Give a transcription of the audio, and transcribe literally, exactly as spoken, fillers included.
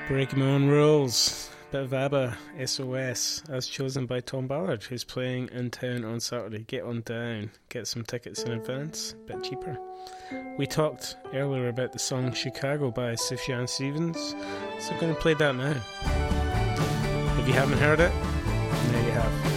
Breaking My Own Rules, bit of ABBA, S O S, as chosen by Tom Ballard, who's playing in town on Saturday. Get on down, get some tickets in advance, a bit cheaper. We talked earlier about the song Chicago by Sufjan Stevens, so I'm going to play that now. If you haven't heard it, now you have.